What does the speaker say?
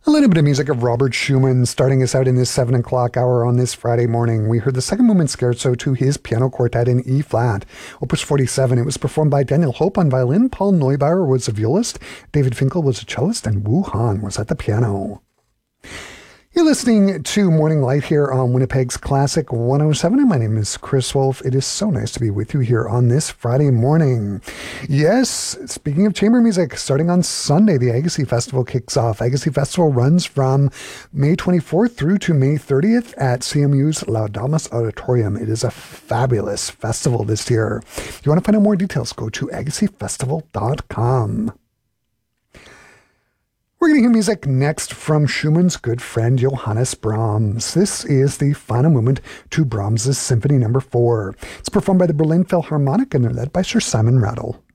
A little bit of music of Robert Schumann starting us out in this 7 o'clock hour on this Friday morning. We heard the second movement scherzo to his piano quartet in E flat, Opus 47. It was performed by Daniel Hope on violin, Paul Neubauer was a violist, David Finkel was a cellist, and Wu Han was at the piano. You're listening to Morning Light here on Winnipeg's Classic 107, and my name is Chris Wolf. It is so nice to be with you here on this Friday morning. Yes, speaking of chamber music, starting on Sunday, the Agassiz Festival kicks off. Agassiz Festival runs from May 24th through to May 30th at CMU's Laudamus Auditorium. It is a fabulous festival this year. If you want to find out more details, go to agassizfestival.com. We're going to hear music next from Schumann's good friend Johannes Brahms. This is the final movement to Brahms' Symphony No. 4. It's performed by the Berlin Philharmonic and they're led by Sir Simon Rattle.